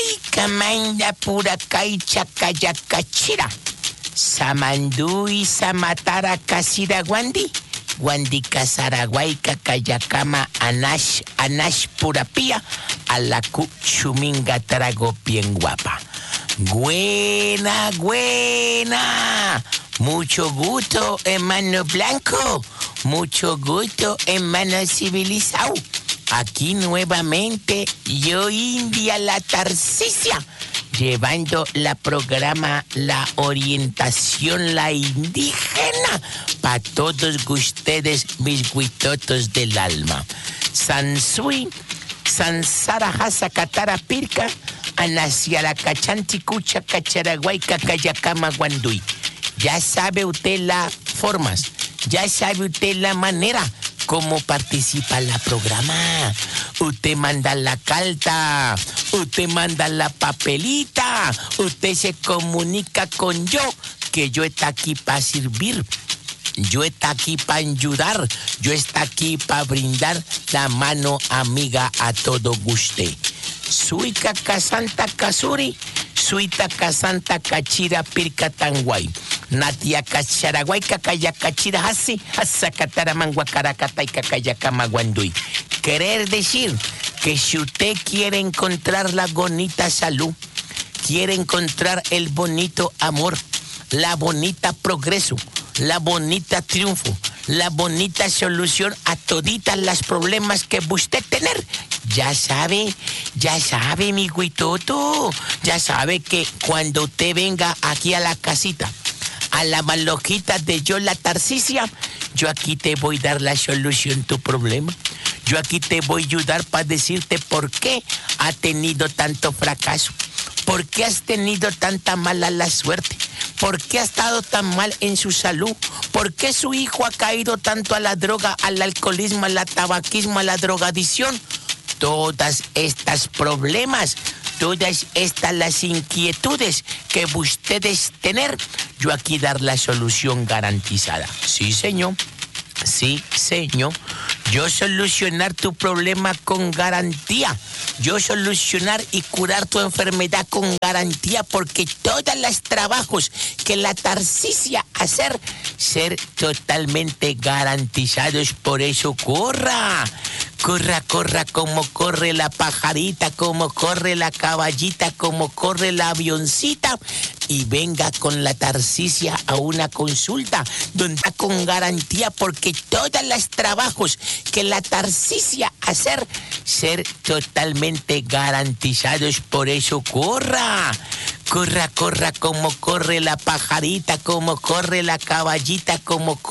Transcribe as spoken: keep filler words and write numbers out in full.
Kamanda Purakai Chakayakachira. Samandui Samatara Kasira Wandi. Wandi Kasaraguay Kakayakama Anash Anash Purapia. Alaku Chuminga Trago bien guapa. Buena, buena. Mucho gusto, hermano Blanco. Mucho gusto, hermano civilizado. Aquí nuevamente yo, India la Tarcisia, llevando la programa La Orientación La Indígena para todos ustedes, mis guitotos del alma. Sansui, Sansara Hasa Katara Pirka, Anasiara Cachanti Cucha Cacharaguay Cacayacama Guandui. Ya sabe usted las formas, ya sabe usted la manera cómo participa la programa. Usted manda la carta, usted manda la papelita, usted se comunica con yo, que yo está aquí para servir. Yo está aquí para ayudar, yo está aquí para brindar la mano amiga a todo usted. Suika Kasanta Kasuri, Suita Kasanta Kachira Pirka Tanguay. Natia Kacharaguay Kakaya Kachira Hasi, Hasakatara Manguacaracata y Kakayakama Guandui. Querer decir que si usted quiere encontrar la bonita salud, quiere encontrar el bonito amor, la bonita progreso, la bonita triunfo, la bonita solución a toditas las problemas que usted tener. Ya sabe, ya sabe, mi guitoto, ya sabe que cuando usted venga aquí a la casita, a la malojita de yo la Tarcisia, yo aquí te voy a dar la solución a tu problema. Yo aquí te voy a ayudar para decirte por qué ha tenido tanto fracaso, por qué has tenido tanta mala la suerte, por qué ha estado tan mal en su salud, por qué su hijo ha caído tanto a la droga, al alcoholismo, al tabaquismo, a la drogadicción. Todas estas problemas, todas estas las inquietudes que ustedes tener, yo aquí dar la solución garantizada. Sí, señor. Sí, señor. Yo solucionar tu problema con garantía. Yo solucionar y curar tu enfermedad con garantía, porque todos los trabajos que la Tarcisia hacer, ser totalmente garantizados. Por eso corra. Corra, corra como corre la pajarita, como corre la caballita, como corre la avioncita, y venga con la Tarcisia a una consulta donde está con garantía, porque todos los trabajos que la Tarcisia hacer, ser totalmente garantizados. Por eso corra. Corra, corra como corre la pajarita, como corre la caballita, como corre